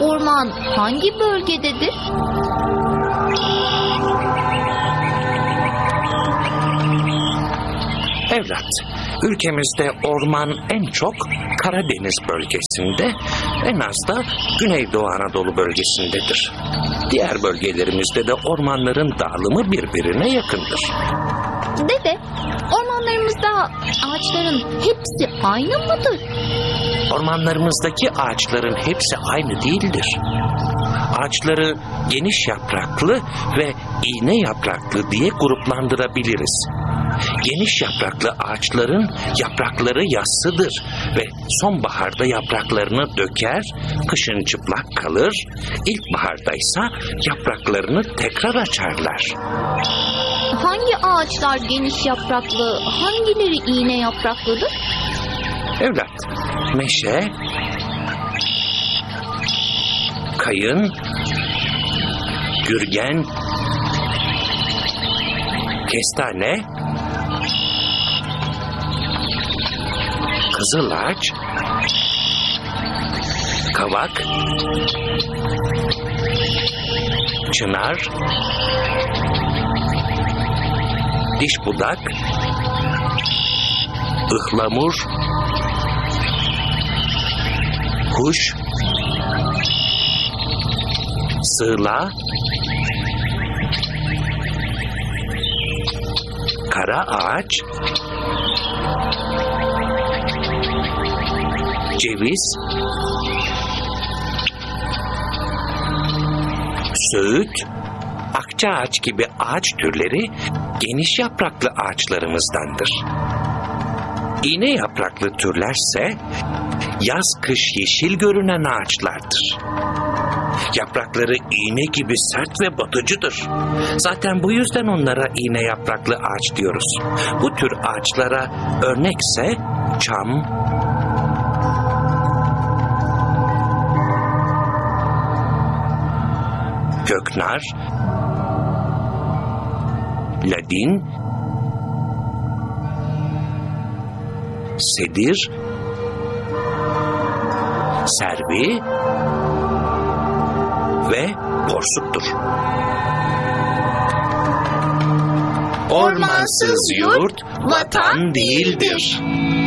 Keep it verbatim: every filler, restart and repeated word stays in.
orman hangi bölgededir? Evlat, ülkemizde orman en çok Karadeniz bölgesinde, en az da Güneydoğu Anadolu bölgesindedir. Diğer bölgelerimizde de ormanların dağılımı birbirine yakındır. Dede, ormanlarımızda ağaçların hepsi aynı mıdır? Ormanlarımızdaki ağaçların hepsi aynı değildir. Ağaçları geniş yapraklı ve iğne yapraklı diye gruplandırabiliriz. Geniş yapraklı ağaçların yaprakları yassıdır ve sonbaharda yapraklarını döker, kışın çıplak kalır, ilkbahardaysa yapraklarını tekrar açarlar. Hangi ağaçlar geniş yapraklı, hangileri iğne yapraklıdır? Evlat, meşe, kayın, gürgen, kestane, kızılaç, kavak, çınar, diş budak, ıhlamur, kuş, sığla, kara ağaç, ceviz, söğüt, akçaağaç gibi ağaç türleri geniş yapraklı ağaçlarımızdandır. İğne yapraklı türlerse yaz kış yeşil görünen ağaçlardır. Yaprakları iğne gibi sert ve batıcıdır. Zaten bu yüzden onlara iğne yapraklı ağaç diyoruz. Bu tür ağaçlara örnekse çam, köknar, ladin, sedir, servi ve porsuktur. Ormansız yurt vatan değildir.